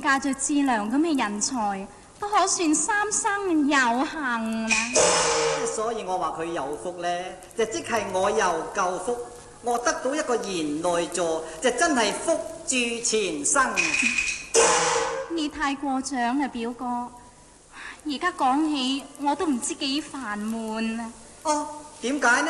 嫁着志良咁嘅人才，都可算三生有幸啦。 所以我話佢有福呢，就即係我又夠福，我得到一個賢內助，就真係福住前生。 你太過獎啦，表哥。而家講起我都唔知幾煩悶啊。 哦，點解呢？